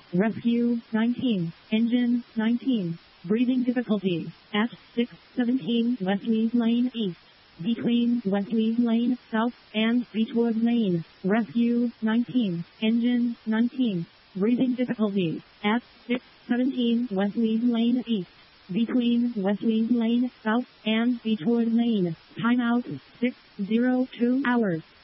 Rescue 19. Engine 19. Breathing difficulties at 617 Wesley Lane East. Between Wesley Lane South and Beechwood Lane. Rescue 19. Engine 19. Breathing difficulties at 617 Wesley Lane East. Between Wesley Lane South and Beechwood Lane. Timeout 602 hours.